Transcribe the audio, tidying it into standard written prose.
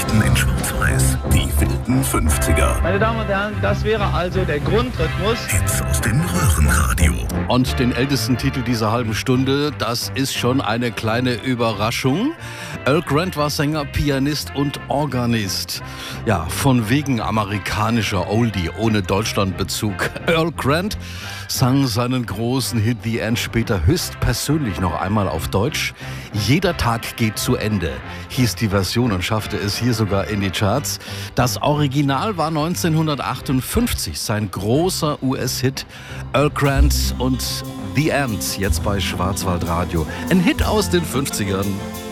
Geschichten in Schwarz-Weiß. Die wilden 50er. Meine Damen und Herren, das wäre also der Grundrhythmus. Hits aus dem Röhrenradio. Und den ältesten Titel dieser halben Stunde, das ist schon eine kleine Überraschung. Earl Grant war Sänger, Pianist und Organist. Ja, von wegen amerikanischer Oldie ohne Deutschlandbezug. Earl Grant sang seinen großen Hit The End später höchstpersönlich noch einmal auf Deutsch. Jeder Tag geht zu Ende, hieß die Version und schaffte es hier sogar in die Charts. Das Original war 1958 sein großer US-Hit Earl Grant und The End, jetzt bei Schwarzwaldradio. Ein Hit aus den 50ern.